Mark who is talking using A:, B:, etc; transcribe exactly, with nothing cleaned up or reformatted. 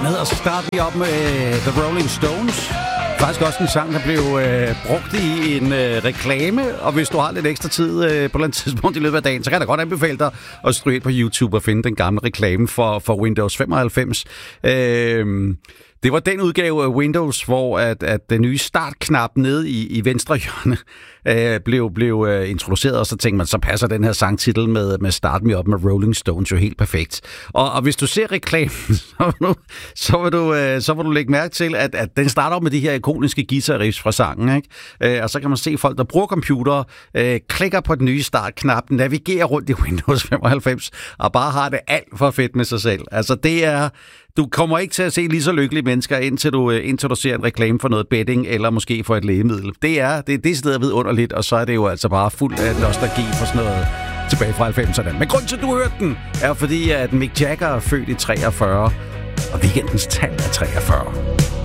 A: hedder Start Me Up med uh, The Rolling Stones. Faktisk også en sang, der blev uh, brugt i en uh, reklame. Og hvis du har lidt ekstra tid uh, på et eller andet tidspunkt i løbet af dagen, så kan jeg da godt anbefale dig at stryge ind på YouTube og finde den gamle reklame for, for Windows femoghalvfems. Uh, Det var den udgave af Windows, hvor at, at den nye startknap nede i, i venstre hjørne øh, blev, blev øh, introduceret, og så tænkte man, så passer den her sangtitel med, med Start Me Up med Rolling Stones jo helt perfekt. Og, og hvis du ser reklamen, så vil du, så vil du, øh, så vil du lægge mærke til, at, at den starter op med de her ikoniske guitar-riffs fra sangen, ikke? Øh, og så kan man se folk, der bruger computer, øh, klikker på den nye startknap, navigerer rundt i Windows femoghalvfems, og bare har det alt for fedt med sig selv. Altså det er... Du kommer ikke til at se lige så lykkelige mennesker, indtil du, indtil du ser en reklame for noget betting, eller måske for et lægemiddel. Det er det, det stedet vidunderligt, og så er det jo altså bare fuld af nostalgi for sådan noget tilbage fra halvfemserne. Men grund til, at du hørte den, er fordi, at Mick Jagger er født i treogfyrre, og weekendens tal er treogfyrre.